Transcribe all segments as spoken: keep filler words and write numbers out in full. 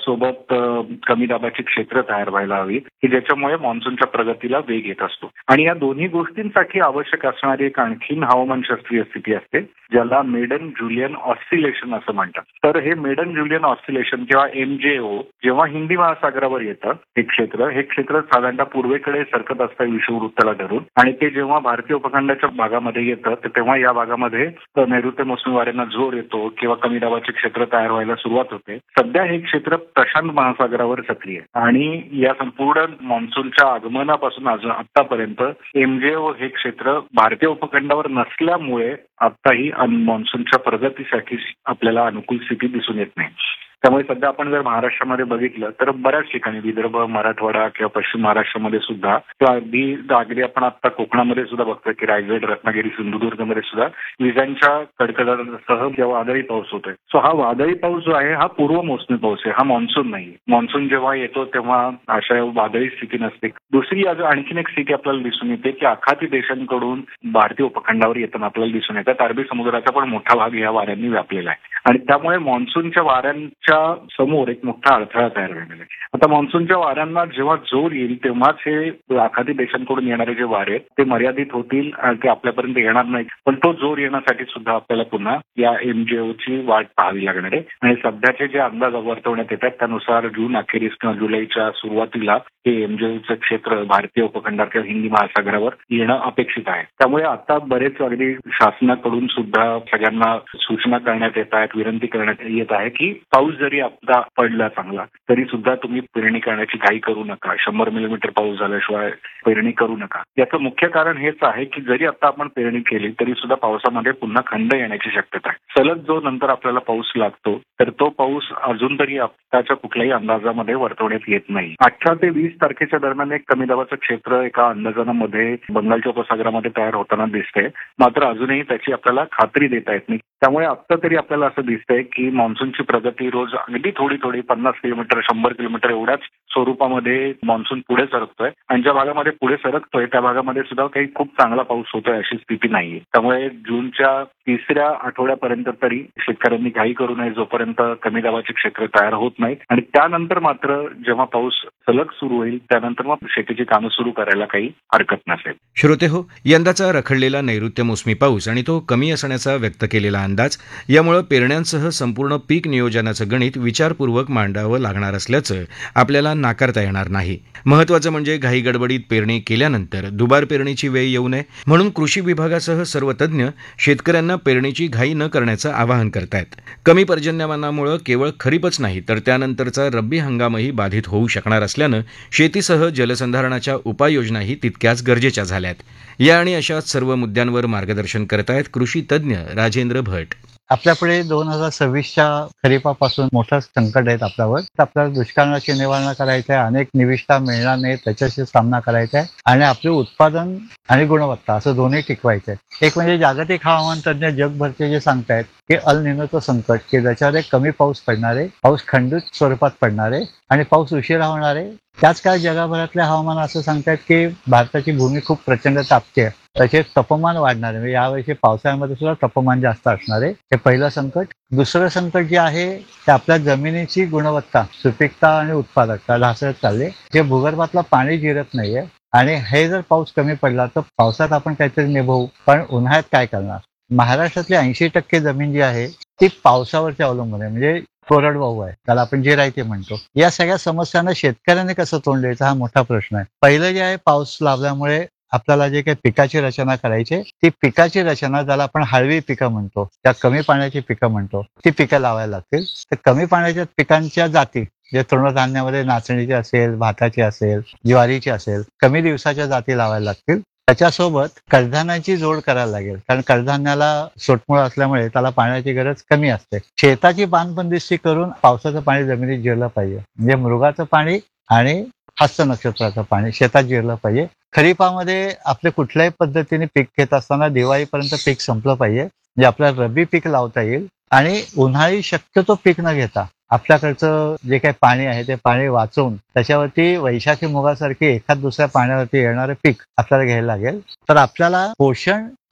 सोबत कमी दाबाची क्षेत्र तयार व्हायला हवी की ज्याच्यामुळे मान्सूनच्या प्रगतीला वेग येत असतो. आणि या दोन्ही गोष्टींसाठी आवश्यक असणारी एक आणखीन हवामानशास्त्रीय स्थिती असते ज्याला मेडन जुलियन ऑस्सिलेशन असं म्हणतात. तर हे मेडन जुलियन ऑस्सिलेशन किंवा एम जे ओ जेव्हा हिंदी महासागरावर येतं हे क्षेत्र हे क्षेत्र साधारणतः पूर्वेकडे सरकत असतं विषुववृत्ताला धरून आणि ते जेव्हा भारतीय उपखंडाच्या भागामध्ये येतं तर तेव्हा या भागामध्ये नैऋत्य मोसमी वाऱ्यांना जोर येतो किंवा कमी दाबाचे क्षेत्र तयार व्हायला सुरुवात होते. सध्या हे क्षेत्र प्रशांत महासागरावर सक्रिय आहे आणि या संपूर्ण मान्सूनच्या आगमनापासून अजून आतापर्यंत एमजेओ हे क्षेत्र भारतीय उपखंडावर नसल्यामुळे आताही मान्सूनच्या प्रगतीसाठी आपल्याला अनुकूल स्थिती दिसून येत नाही. त्यामुळे सध्या आपण जर महाराष्ट्रामध्ये बघितलं तर बऱ्याच ठिकाणी विदर्भ, मराठवाडा किंवा पश्चिम महाराष्ट्रामध्ये सुद्धा किंवा अगदी अगदी आपण आता कोकणामध्ये सुद्धा बघतोय की रायगड, रत्नागिरी, सिंधुदुर्गमध्ये सुद्धा विजांच्या कडकडाटासह जेव्हा वादळी पाऊस होतोय. सो हा वादळी पाऊस जो आहे हा पूर्व मोसमी पाऊस आहे, हा मान्सून नाही. मान्सून जेव्हा येतो तेव्हा अशा वादळी स्थिती नसते. दुसरी आणखीन एक स्थिती आपल्याला दिसून येते की आखाती देशांकडून भारतीय उपखंडावर येताना आपल्याला दिसून येतात. अरबी समुद्राचा पण मोठा भाग या वाऱ्यांनी व्यापलेला आहे आणि त्यामुळे मान्सूनच्या वाऱ्यांच्या समोर एक मोठा अडथळा तयार झालेला आहे. आता मान्सूनच्या वाऱ्यांना जेव्हा जोर येईल तेव्हाच हे आखाती देशांकडून येणारे जे वारे आहेत ते मर्यादित होतील ते आपल्यापर्यंत येणार नाहीत. पण तो जोर येण्यासाठी सुद्धा आपल्याला पुन्हा या एमजेओची वाट पाहावी लागणार आहे आणि सध्याचे जे अंदाज वर्तवण्यात येतात त्यानुसार जून अखेरीस किंवा जुलैच्या सुरुवातीला हे एमजेओचं क्षेत्र भारतीय उपखंडात किंवा हिंदी महासागरावर येणं अपेक्षित आहे. त्यामुळे आता बरेच अगदी शासनाकडून सुद्धा सगळ्यांना सूचना करण्यात येत आहेत, विनंती करण्यात येत आहे की पाऊस जरी आपला पडला चांगला तरी सुद्धा तुम्ही पेरणी करण्याची घाई करू नका. शंभर मिलीमीटर पाऊस झाल्याशिवाय पेरणी करू नका. याचं मुख्य कारण हेच आहे की जरी आता आपण पेरणी केली तरी सुद्धा पावसामध्ये पुन्हा खंड येण्याची शक्यता आहे. सलग जो नंतर आपल्याला पाऊस लागतो तर तो पाऊस अजून तरी आताच्या कुठल्याही अंदाजामध्ये वर्तवण्यात येत नाही. अठरा ते वीस तारखेच्या दरम्यान एक कमी दाबाचं क्षेत्र एका अंदाजामध्ये बंगालच्या उपसागरामध्ये तयार होताना दिसतंय. मात्र अजूनही त्याची आपल्याला खात्री देता येत नाही. त्यामुळे आता तरी आपल्याला असं दिसतंय की मान्सूनची प्रगती रोज अगदी थोडी थोडी पन्नास किलोमीटर शंभर किलोमीटर एवढ्याच स्वरूपामध्ये मान्सून पुढे सरकतोय आणि ज्या भागामध्ये पुढे सरकतोय त्या भागामध्ये सुद्धा काही खूप चांगला पाऊस होतोय अशी स्थिती नाहीये. त्यामुळे जूनच्या तिसऱ्या आठवड्यापर्यंत तरी शेतकऱ्यांनी घाई करू नये जोपर्यंत कमी दाबाचे क्षेत्र तयार होत नाहीत आणि त्यानंतर मात्र जेव्हा पाऊस सलग सुरू होईल त्यानंतर मग शेतीची कामं सुरू करायला काही हरकत नसेल. श्रोते हो, यंदाचा रखडलेला नैऋत्य मोसमी पाऊस आणि तो कमी असण्याचा व्यक्त केलेला अंदाज यामुळे पेरण्यांसह संपूर्ण पीक नियोजनाचं गणित विचारपूर्वक मांडावं लागणार असल्याचं आपल्याला नाकारता येणार नाही. महत्वाचं म्हणजे घाई गडबडीत पेरणी केल्यानंतर दुबार पेरणीची वेळ येऊ नये म्हणून कृषी विभागासह सर्व तज्ज्ञ शेतकऱ्यांना पेरणीची घाई न करण्याचं आवाहन करतायत. कमी पर्जन्यमानामुळे केवळ खरीपच नाही तर त्यानंतरचा रब्बी हंगामही बाधित होऊ शकणार असल्यानं शेतीसह जलसंधारणाच्या उपाययोजनाही तितक्याच गरजेच्या झाल्यात. या आणि अशाच सर्व मुद्द्यांवर मार्गदर्शन करतायत कृषी तज्ज्ञ राजेंद्र भट. आपल्यापुढे दोन हजार सव्वीसच्या खरीपापासून मोठं संकट आहेत आपल्यावर. आपल्याला दुष्काळाची निवारणा करायची आहे, अनेक निविष्ठा मिळणार नाही त्याच्याशी सामना करायचा आहे आणि आपले उत्पादन आणि गुणवत्ता असं दोन्ही टिकवायचं आहे. एक म्हणजे जागतिक हवामान तज्ज्ञ जगभरचे जे सांगतायत की अल निनोचं संकट की ज्याच्यावर एक कमी पाऊस पडणार आहे, पाऊस खंडित स्वरूपात पडणार आहे आणि पाऊस उशिरा होणार आहे. त्याच काळ जगभरातले हवामान असं सांगतात की भारताची भूमी खूप प्रचंड तापते आहे, त्याचे तापमान वाढणार आहे. म्हणजे यावर्षी पावसाळ्यामध्ये सुद्धा तापमान जास्त असणार आहे. हे पहिलं संकट. दुसरं संकट जे आहे ते आपल्या जमिनीची गुणवत्ता, सुपीकता आणि उत्पादकता ढासळत चालले. जे भूगर्भातलं पाणी जिरत नाहीये आणि हे जर पाऊस कमी पडला तर पावसात आपण काहीतरी निभवू, पण उन्हाळ्यात काय करणार? महाराष्ट्रातली ऐंशी टक्के जमीन जी आहे ती पावसावरती अवलंबून आहे, म्हणजे कोरडवाहू आहे, त्याला आपण जे राहते म्हणतो. या सगळ्या समस्यांना शेतकऱ्याने कसं तोंड द्यायचं हा मोठा प्रश्न आहे. पहिलं जे आहे पाऊस लाभल्यामुळे आपल्याला जे काही पिकाची रचना करायची ती पिकाची रचना ज्याला आपण हळवी पिकं म्हणतो, त्या कमी पाण्याची पिकं म्हणतो, ती पिकं लावायला लागतील. तर कमी पाण्याच्या पिकांच्या जाती जे तृणधान्यामध्ये नाचणीची असेल, भाताची असेल, ज्वारीची असेल, कमी दिवसाच्या जाती लावायला लागतील. त्याच्यासोबत कडधान्याची जोड करायला लागेल, कारण कडधान्याला सोटमुळ असल्यामुळे त्याला पाण्याची गरज कमी असते. शेताची बांधबंदिस्ती करून पावसाचं पाणी जमिनीत जिरलं पाहिजे, म्हणजे मृगाचं पाणी आणि हस्त नक्षत्राचं पाणी शेतात जिरलं पाहिजे. खरीपामध्ये आपले कुठल्याही पद्धतीने पीक घेत असताना दिवाळीपर्यंत पीक संपलं पाहिजे, म्हणजे आपल्याला रब्बी पीक लावता येईल आणि उन्हाळी शक्यतो पीक न घेता आपल्याकडचं जे काही पाणी आहे ते पाणी वाचवून त्याच्यावरती वैशाखी मुगासारखी एखाद दुसऱ्या पाण्यावरती येणारं पीक आपल्याला घ्यायला लागेल. तर आपल्याला पोषण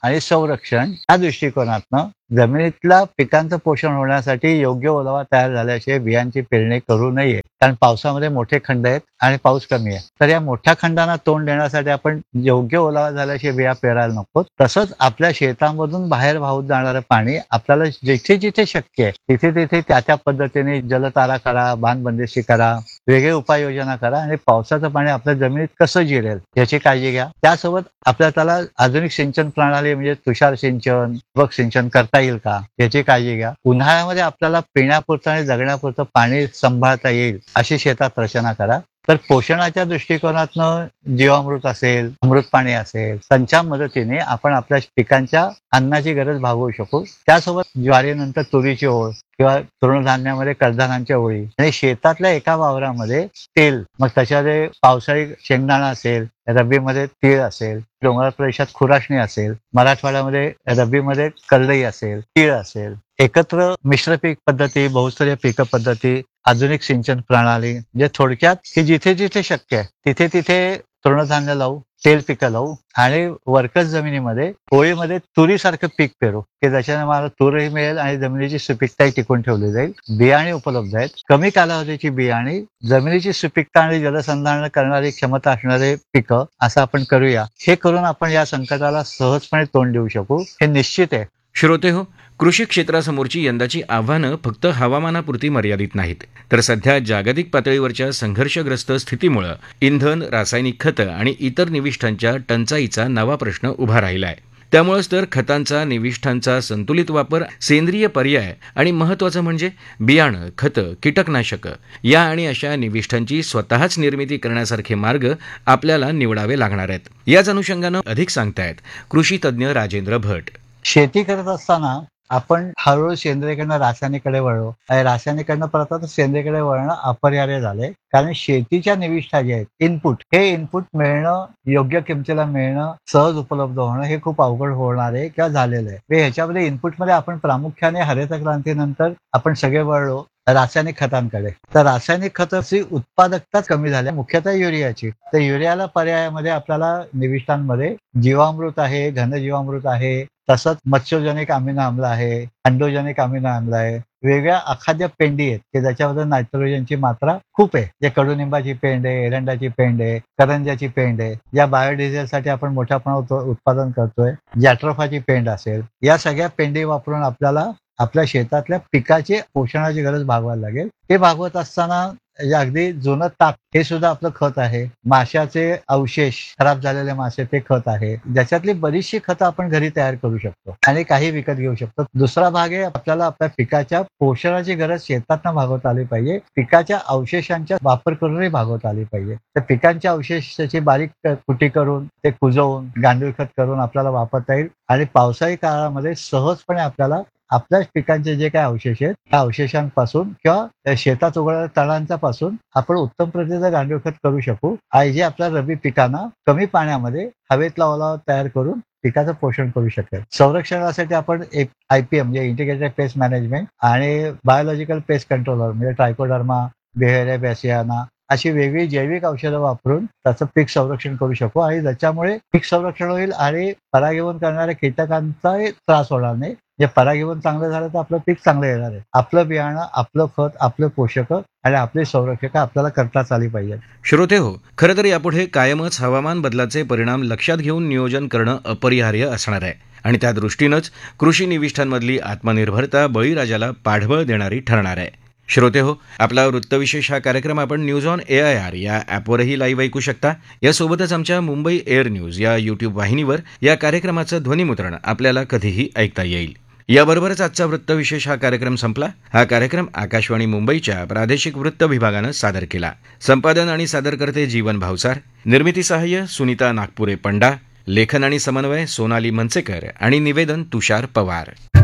आणि संरक्षण या दृष्टिकोनातनं जमिनीतल्या पिकांचं पोषण होण्यासाठी योग्य ओलावा तयार झाल्याशिवाय बियांची पेरणी करू नये. कारण पावसामध्ये मोठे खंड आहेत आणि पाऊस कमी आहे. तर या मोठ्या खंडांना तोंड देण्यासाठी आपण योग्य ओलावा झाल्याशिवाय बिया पेरायला नको. तसंच आपल्या शेतामधून बाहेर वाहून जाणारं पाणी आपल्याला जिथे जिथे शक्य आहे तिथे तिथे त्या त्या पद्धतीने जलतारा करा, बांधबंदिशी करा, वेगळे उपाययोजना करा आणि पावसाचं पाणी आपल्या जमिनीत कसं जिरेल याची काळजी घ्या. त्यासोबत आपल्याला त्याला आधुनिक सिंचन प्रणाली म्हणजे तुषार सिंचन, ठिबक सिंचन करता येईल का याची काळजी घ्या. उन्हाळ्यामध्ये आपल्याला पिण्यापुरतं आणि जगण्यापुरतं पाणी सांभाळता येईल अशी शेतात रचना करा. तर पोषणाच्या दृष्टिकोनातनं जीवामृत असेल, अमृत पाणी असेल, त्यांच्या मदतीने आपण आपल्या पिकांच्या अन्नाची गरज भागवू शकू. त्यासोबत ज्वारीनंतर तुरीची ओळ किंवा तृणधान्यामध्ये कडधान्यांच्या ओळी आणि शेतातल्या एका वावरामध्ये तेल, मग त्याच्यामध्ये पावसाळी शेंगदाणा असेल, रब्बीमध्ये तीळ असेल, डोंगराळ प्रदेशात खुराशणी असेल, मराठवाड्यामध्ये रब्बीमध्ये करडई असेल, तीळ असेल, एकत्र मिश्र पीक पद्धती, बहुस्तरीय पीक पद्धती, आधुनिक सिंचन प्रणाली, म्हणजे थोडक्यात की जिथे जिथे शक्य आहे तिथे तिथे तृणधान्य लावू, तेल पिकं लावू आणि वरकस जमिनीमध्ये होळीमध्ये तुरीसारखं पीक पेरू की ज्याच्याने मला तूरही मिळेल आणि जमिनीची सुपीकताही टिकून ठेवली जाईल. बियाणे उपलब्ध आहेत, कमी कालावधीची बियाणे, जमिनीची सुपीकता आणि जलसंधारण करणारी क्षमता असणारे पिकं असं आपण करूया. हे करून आपण या संकटाला सहजपणे तोंड देऊ शकू हे निश्चित आहे. श्रोते हो, कृषी क्षेत्रासमोरची यंदाची आव्हानं फक्त हवामानापुरती मर्यादित नाहीत, तर सध्या जागतिक पातळीवरच्या संघर्षग्रस्त स्थितीमुळे इंधन, रासायनिक खतं आणि इतर निविष्ठांच्या टंचाईचा नवा प्रश्न उभा राहिला आहे. त्यामुळेच तर खतांचा, निविष्ठांचा संतुलित वापर, सेंद्रिय पर्याय आणि महत्त्वाचं म्हणजे बियाणं, खतं, कीटकनाशकं या आणि अशा निविष्ठांची स्वतःच निर्मिती करण्यासारखे मार्ग आपल्याला निवडावे लागणार आहेत. याच अनुषंगानं अधिक सांगतायत कृषी तज्ज्ञ राजेंद्र भट. शेती करत असताना आपण हळूहळू सेंद्रियकडनं रासायनिककडे वळलो आणि रासायनिककडनं परत आता सेंद्रियकडे वळणं अपरिहार्य झालंय. कारण शेतीच्या निविष्ठा जे आहेत, इनपुट, हे इनपुट मिळणं, योग्य किमतीला मिळणं, सहज उपलब्ध होणं हे खूप अवघड होणार आहे किंवा झालेलं आहे. ह्याच्यामध्ये इनपुटमध्ये आपण प्रामुख्याने हरित क्रांतीनंतर आपण सगळे वळलो रासायनिक खतांकडे. तर रासायनिक खताची उत्पादकता कमी झाली, मुख्यतः युरियाची. तर युरियाला पर्यायामध्ये आपल्याला निविष्ठांमध्ये जीवामृत आहे, घनजीवामृत आहे, तसंच मत्स्योजनिक अमिनो आम्ल आहे, अंडोजनिक अमिनो आम्ल आहे, वेगळ्या अखाद्य पेंडी आहेत की ज्याच्यामध्ये नायट्रोजनची मात्रा खूप आहे. जे कडुनिंबाची पेंड आहे, एरंडाची पेंड आहे, करंजाची पेंड आहे. या बायोडिझेलसाठी आपण मोठ्या प्रमाणात उत्पादन करतोय. जॅट्रोफाची पेंड असेल, या सगळ्या पेंडी वापरून आपल्याला आपल्या शेतातल्या पिकाची पोषणाची गरज भागवायला लागेल. हे भागवत असताना अगदी जुनं ताक हे सुद्धा आपलं खत आहे. माशाचे अवशेष, खराब झालेले मासे ते खत आहे. ज्याच्यातली बरीचशी खतं आपण घरी तयार करू शकतो आणि काही विकत घेऊ शकतो. दुसरा भाग आहे आपल्याला आपल्या पिकाच्या पोषणाची गरज शेतातनं भागवता आली पाहिजे. पिकाच्या अवशेषांचा वापर करूनही भागवता आली पाहिजे. तर पिकांच्या अवशेषाची बारीक कुटी करून ते कुजवून गांडूळ खत करून आपल्याला वापरता येईल आणि पावसाळी काळामध्ये सहजपणे आपल्याला आपल्याच पिकांचे जे काही अवशेष आहेत त्या अवशेषांपासून किंवा शेतात उगवणाऱ्या तणांच्या पासून आपण उत्तम प्रतीचं गांडूळ खत करू शकू आणि जे आपल्या रब्बी पिकांना कमी पाण्यामध्ये हवेतला ओलावा तयार करून पिकाचं पोषण करू शकेल. संरक्षणासाठी आपण एक आयपीएम म्हणजे इंटिग्रेटेड पेस्ट मॅनेजमेंट आणि बायोलॉजिकल पेस्ट कंट्रोलर म्हणजे ट्रायकोडर्मा, बेहेरिया बॅसियाना अशी वेगळी जैविक औषधं वापरून त्याचं पीक संरक्षण करू शकू आणि ज्याच्यामुळे पीक संरक्षण होईल आणि परागीभवन करणाऱ्या कीटकांचाही त्रास होणार नाही. जे परागीभवन चांगलं झालं तर आपलं पीक चांगलं येणार आहे. आपलं बियाणं, आपलं खत, आपलं पोषक आणि आपली संरक्षक आपल्याला करताच आली पाहिजे. श्रोते हो, खरं तर यापुढे कायमच हवामान बदलाचे परिणाम लक्षात घेऊन नियोजन करणं अपरिहार्य असणार आहे आणि त्या दृष्टीनंच कृषी निविष्ठांमधली आत्मनिर्भरता बळीराजाला पाठबळ देणारी ठरणार आहे. श्रोते हो, आपला वृत्तविशेष हा कार्यक्रम आपण news on A I R या ॲपवरही लाईव्ह ऐकू शकता. यासोबतच आमच्या मुंबई एअर न्यूज या यूट्यूब वाहिनीवर या कार्यक्रमाचं ध्वनिमुद्रण आपल्याला कधीही ऐकता येईल. याबरोबरच आजचा वृत्तविशेष हा कार्यक्रम संपला. हा कार्यक्रम आकाशवाणी मुंबईच्या प्रादेशिक वृत्त विभागानं सादर केला. संपादन आणि सादरकर्ते जीवन भावसार, निर्मिती सहाय्य सुनीता नागपुरे पंडा, लेखन आणि समन्वय सोनाली मनसेकर आणि निवेदन तुषार पवार.